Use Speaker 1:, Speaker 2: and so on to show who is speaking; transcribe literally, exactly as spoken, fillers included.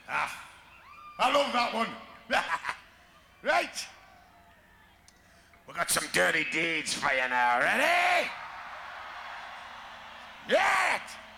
Speaker 1: Ah, I love that one. Right. We got some dirty deeds for you now. Ready? Yeah.